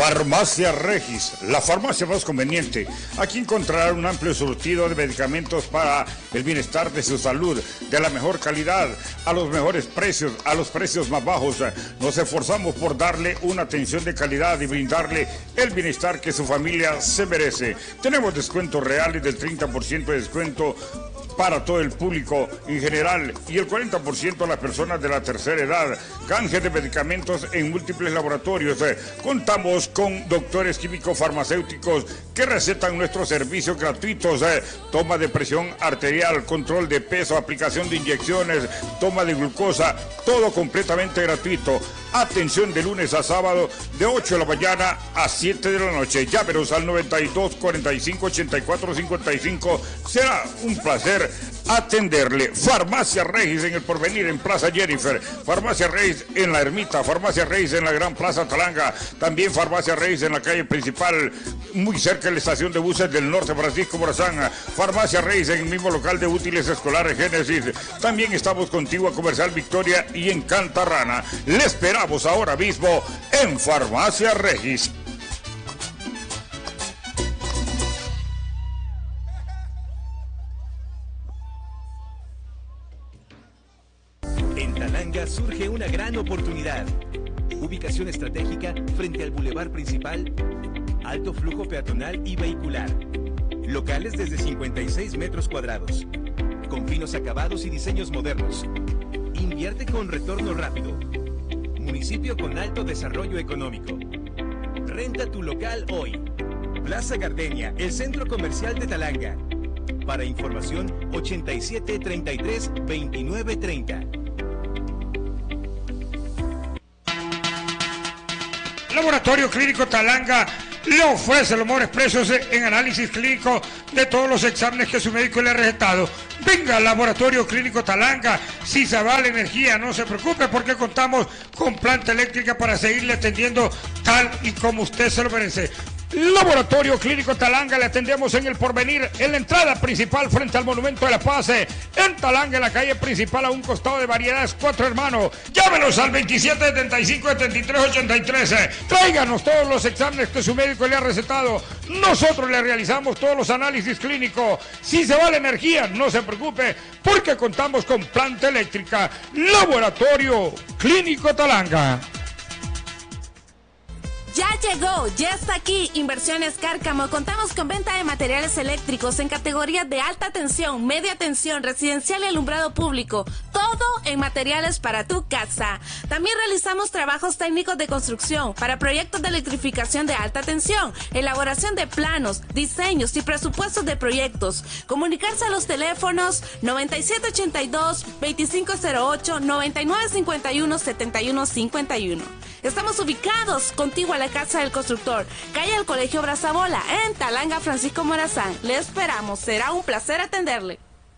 Farmacia Regis, la farmacia más conveniente. Aquí encontrará un amplio surtido de medicamentos para el bienestar de su salud, de la mejor calidad, a los mejores precios, a los precios más bajos. Nos esforzamos por darle una atención de calidad y brindarle el bienestar que su familia se merece. Tenemos descuentos reales del 30% de descuento para todo el público en general y el 40% a las personas de la tercera edad. Canje de medicamentos en múltiples laboratorios. Contamos con doctores químicos farmacéuticos que recetan nuestros servicios gratuitos. Toma de presión arterial, control de peso, aplicación de inyecciones, toma de glucosa, todo completamente gratuito. Atención de lunes a sábado de 8 de la mañana a 7 de la noche. Llámenos al 92 45 84 55. Será un placer atenderle. Farmacia Regis en El Porvenir, en Plaza Jennifer. Farmacia Regis en La Ermita. Farmacia Regis en la Gran Plaza Talanga. También Farmacia Regis en la calle principal, muy cerca de la estación de buses del norte, Francisco Morazán. Farmacia Regis en el mismo local de útiles escolares Génesis. También estamos contigo a Comercial Victoria y en Cantarrana. Le esperamos ahora mismo en Farmacia Regis. En Talanga surge una gran oportunidad. Ubicación estratégica frente al bulevar principal, alto flujo peatonal y vehicular. Locales desde 56 metros cuadrados, con finos acabados y diseños modernos. Invierte con retorno rápido. Municipio con alto desarrollo económico. Renta tu local hoy. Plaza Gardenia, el centro comercial de Talanga. Para información, 87 33 29 30. Laboratorio Clínico Talanga le ofrece los mejores precios en análisis clínico de todos los exámenes que su médico le ha recetado. Venga al Laboratorio Clínico Talanga. Si se va la energía, no se preocupe porque contamos con planta eléctrica para seguirle atendiendo tal y como usted se lo merece. Laboratorio Clínico Talanga, le atendemos en El Porvenir, en la entrada principal frente al Monumento de la Paz, en Talanga, en la calle principal, a un costado de Variedades Cuatro Hermanos. Llámenos al 2775-7383. Tráiganos todos los exámenes que su médico le ha recetado. Nosotros le realizamos todos los análisis clínicos. Si se va la energía, no se preocupe porque contamos con planta eléctrica. Laboratorio Clínico Talanga. Ya llegó, ya está aquí Inversiones Cárcamo. Contamos con venta de materiales eléctricos en categorías de alta tensión, media tensión, residencial y alumbrado público. Todo en materiales para tu casa. También realizamos trabajos técnicos de construcción para proyectos de electrificación de alta tensión, elaboración de planos, diseños y presupuestos de proyectos. Comunicarse a los teléfonos 9782-2508, 9951-7151. Estamos ubicados contigo a la Casa del Constructor, calle del Colegio Brazabola, en Talanga, Francisco Morazán. Le esperamos, será un placer atenderle.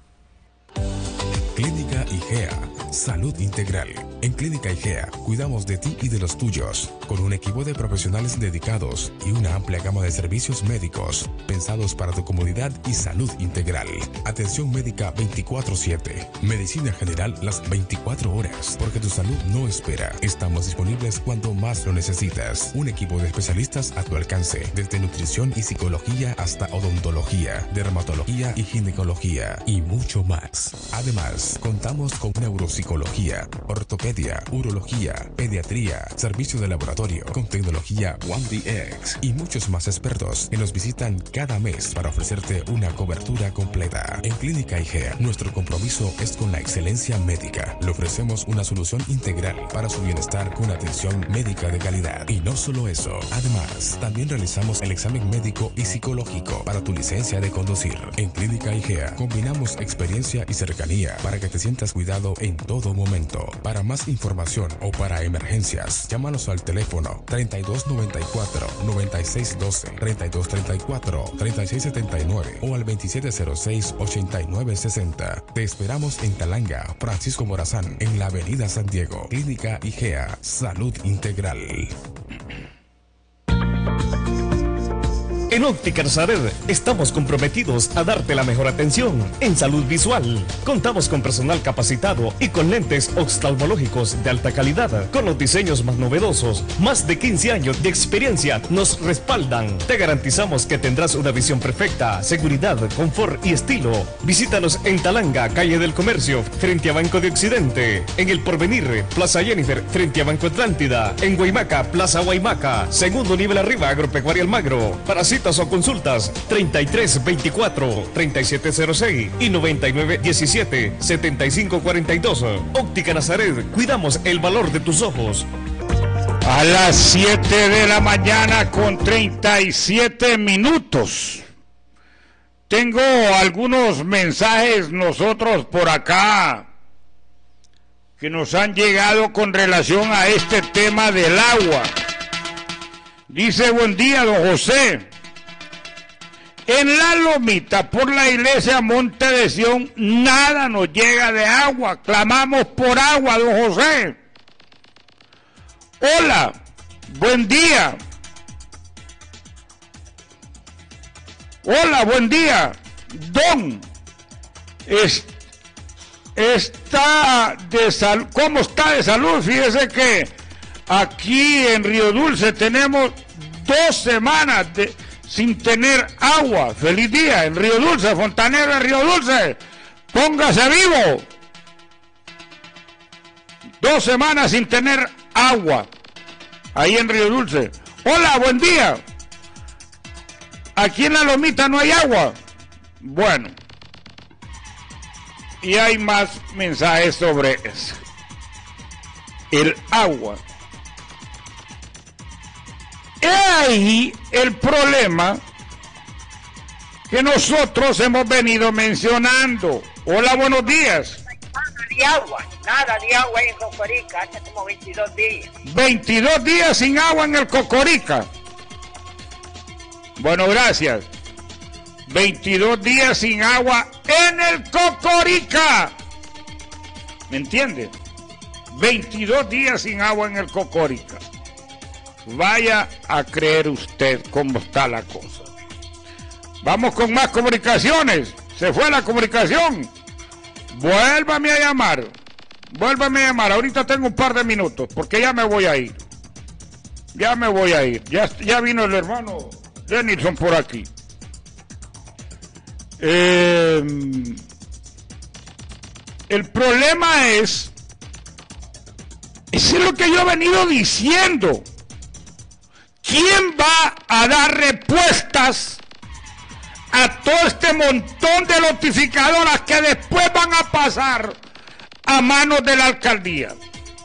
Clínica IGEA, salud integral. En Clínica IGEA cuidamos de ti y de los tuyos, con un equipo de profesionales dedicados y una amplia gama de servicios médicos pensados para tu comodidad y salud integral. Atención médica 24/7, medicina general las 24 horas, porque tu salud no espera. Estamos disponibles cuando más lo necesitas. Un equipo de especialistas a tu alcance, desde nutrición y psicología hasta odontología, dermatología y ginecología y mucho más. Además, contamos con neuropsicología, ortopedia, urología, pediatría, servicio de laboratorio con tecnología 1DX y muchos más expertos que nos visitan cada mes para ofrecerte una cobertura completa. En Clínica IGEA, nuestro compromiso es con la excelencia médica. Le ofrecemos una solución integral para su bienestar con atención médica de calidad. Y no solo eso, además, también realizamos el examen médico y psicológico para tu licencia de conducir. En Clínica IGEA combinamos experiencia y cercanía para que te sientas cuidado en todo momento. Para más información o para emergencias, llámanos al teléfono 3294-9612, 3234-3679 o al 2706-8960. Te esperamos en Talanga, Francisco Morazán, en la avenida San Diego. Clínica IGEA, salud integral. En Óptica Nazaret estamos comprometidos a darte la mejor atención en salud visual. Contamos con personal capacitado y con lentes oftalmológicos de alta calidad, con los diseños más novedosos. Más de 15 años de experiencia nos respaldan. Te garantizamos que tendrás una visión perfecta, seguridad, confort y estilo. Visítanos en Talanga, calle del Comercio, frente a Banco de Occidente. En El Porvenir, Plaza Jennifer, frente a Banco Atlántida. En Guaymaca, Plaza Guaymaca, segundo nivel arriba, Agropecuaria Almagro. Para citas o consultas, 3324-3706 y 9917-7542. Óptica Nazaret, cuidamos el valor de tus ojos. A las 7 de la mañana con 37 minutos. Tengo algunos mensajes nosotros por acá que nos han llegado con relación a este tema del agua. Dice: buen día, don José. En la Lomita, por la iglesia Monte de Sión, nada nos llega de agua. Clamamos por agua, don José. Hola, buen día. Hola, buen día. Don, está de salud. ¿Cómo está de salud? Fíjese que aquí en Río Dulce tenemos 2 semanas sin tener agua. Feliz día en Río Dulce, fontanero en Río Dulce. Póngase vivo. 2 semanas sin tener agua ahí en Río Dulce. Hola, buen día. Aquí en la Lomita no hay agua. Bueno, y hay más mensajes sobre eso. El agua. He ahí el problema que nosotros hemos venido mencionando. Hola, buenos días. Nada de agua en Cocorica, hace como 22 días. 22 días sin agua en el Cocorica. Bueno, gracias. 22 días sin agua en el Cocorica. ¿Me entiende? 22 días sin agua en el Cocorica. Vaya a creer usted cómo está la cosa. Vamos con más comunicaciones. Se fue la comunicación. Vuélvame a llamar. Ahorita tengo un par de minutos porque ya me voy a ir. Ya vino el hermano Denilson por aquí. El problema es lo que yo he venido diciendo. ¿Quién va a dar respuestas a todo este montón de notificadoras que después van a pasar a manos de la alcaldía?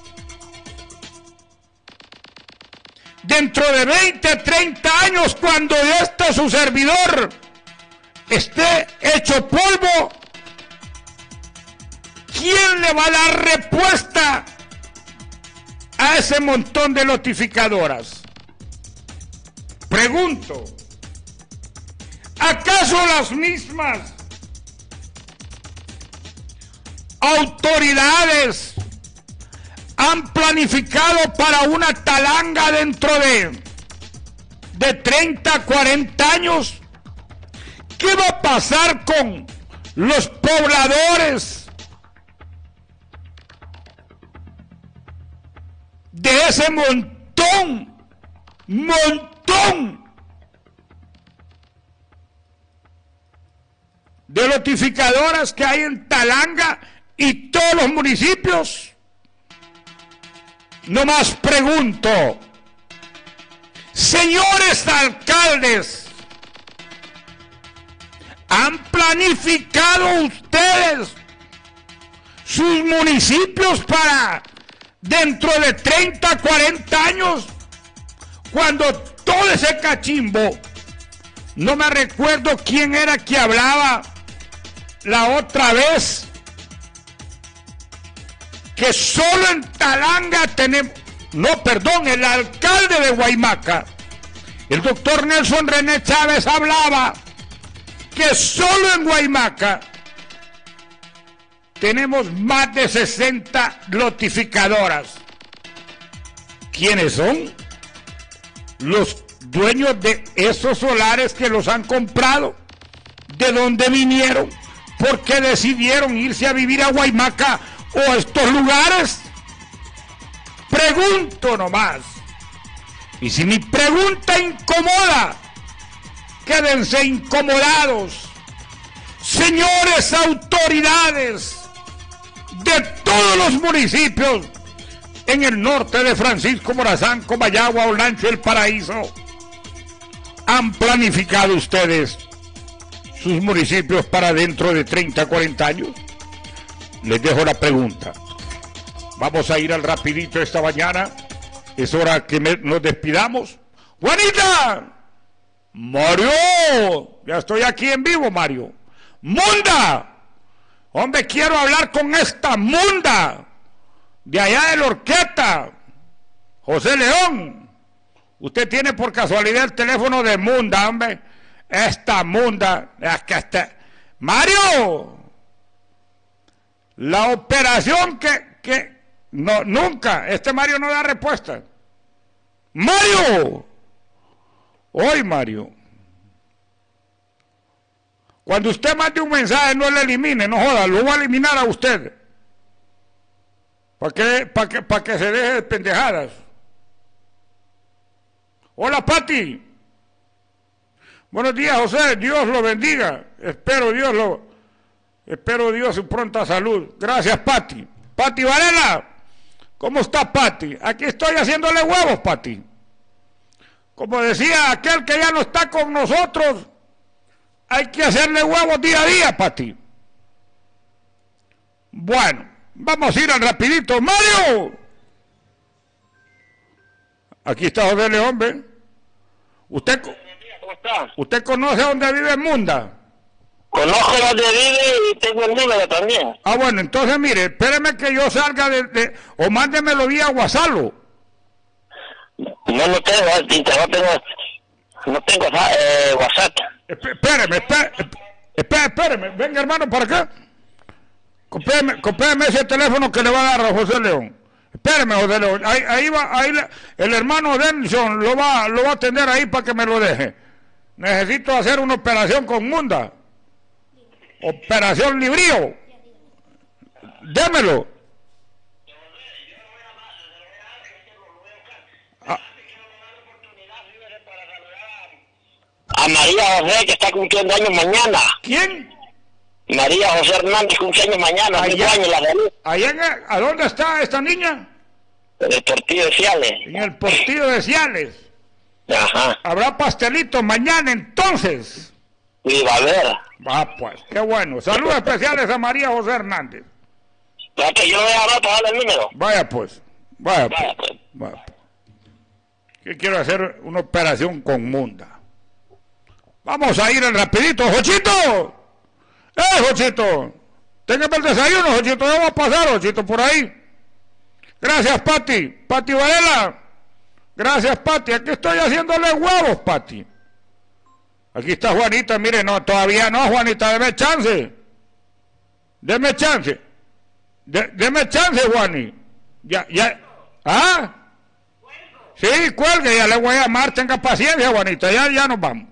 Dentro de 20, 30 años, cuando su servidor esté hecho polvo, ¿quién le va a dar respuesta a ese montón de notificadoras? Pregunto, ¿acaso las mismas autoridades han planificado para una talanga dentro de 30, 40 años? ¿Qué va a pasar con los pobladores de ese montón de notificadoras que hay en Talanga y todos los municipios? No más pregunto, señores alcaldes, ¿han planificado ustedes sus municipios para dentro de 30, 40 años? Cuando todo ese cachimbo, no me recuerdo quién era que hablaba la otra vez, que solo en Talanga tenemos, el alcalde de Guaymaca, el doctor Nelson René Chávez, hablaba que solo en Guaymaca tenemos más de 60 notificadoras. ¿Quiénes son? Los dueños de esos solares que los han comprado, de dónde vinieron, por qué decidieron irse a vivir a Guaymaca o a estos lugares. Pregunto nomás. Y si mi pregunta incomoda, quédense incomodados. Señores autoridades de todos los municipios en el norte de Francisco Morazán, Comayagua, Olancho, El Paraíso, ¿han planificado ustedes sus municipios para dentro de 30, 40 años? Les dejo la pregunta. Vamos a ir al rapidito esta mañana. Es hora que nos despidamos. ¡Juanita! ¡Mario! Ya estoy aquí en vivo, Mario. ¡Munda! Hombre, quiero hablar con esta Munda de allá de la Horqueta. José León. Usted tiene por casualidad el teléfono de Munda, hombre. Esta Munda. Es que Mario. La operación que no, nunca. Este Mario no da respuesta. ¡Mario! Hoy, Mario. Cuando usted mande un mensaje, no le elimine, no joda, lo voy a eliminar a usted. ¿Para que se deje de pendejadas? Hola, Pati. Buenos días, José. Dios lo bendiga. Espero Dios su pronta salud. Gracias, Pati. Pati Varela. ¿Cómo está, Pati? Aquí estoy haciéndole huevos, Pati. Como decía aquel que ya no está con nosotros, hay que hacerle huevos día a día, Pati. Bueno, vamos a ir al rapidito. ¡Mario! Aquí está José León, ¿ven? ¿Usted conoce dónde vive Munda? Conozco dónde vive y tengo el número también. Ah, bueno, entonces mire, espéreme que yo salga o mándemelo vía WhatsApp. No tengo WhatsApp. Espéreme, venga hermano para acá. Copéeme ese teléfono que le va a dar a José León. Espéreme, José León, ahí el hermano Denson lo va a atender ahí para que me lo deje. Necesito hacer una operación con Munda. Operación Librío. Démelo. A María José, que está cumpliendo años mañana. ¿Quién? María José Hernández, cumple años mañana. ¿A dónde está esta niña? En el Portillo de Ciales. En el Portillo de Ciales. Ajá. ¿Habrá pastelito mañana entonces? Sí, va a haber. Ah, pues, qué bueno. Saludos especiales a María José Hernández. Ya que yo voy a hablar para darle el número. Vaya pues. Que quiero hacer una operación con Munda. Vamos a ir al rapidito. ¡Jochito! Jochito! Téngame el desayuno, Jochito. Ya va a pasar, Jochito, por ahí. Gracias, Pati. Pati Varela. Gracias, Pati. Aquí estoy haciéndole huevos, Pati. Aquí está Juanita. Mire, no, todavía no, Juanita. Deme chance. Deme chance, Juani. Ya. ¿Ah? Sí, cuelgue. Ya le voy a llamar. Tenga paciencia, Juanita. Ya nos vamos.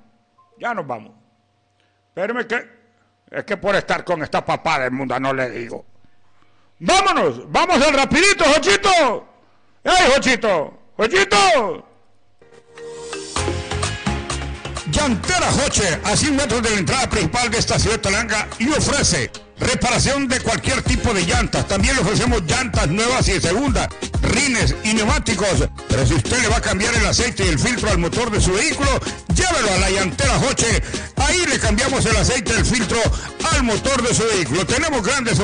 Espérame que... Es que por estar con esta papada del mundo no le digo. ¡Vámonos! ¡Vamos al rapidito, Jochito! ¡Ey, Jochito! ¡Jochito! Llantera Joche, a 100 metros de la entrada principal de esta ciudad de Talanga, y ofrece reparación de cualquier tipo de llantas. También le ofrecemos llantas nuevas y de segunda, rines y neumáticos. Pero si usted le va a cambiar el aceite y el filtro al motor de su vehículo, llévelo a la Llantera Joche. Ahí le cambiamos el aceite y el filtro al motor de su vehículo. Tenemos grandes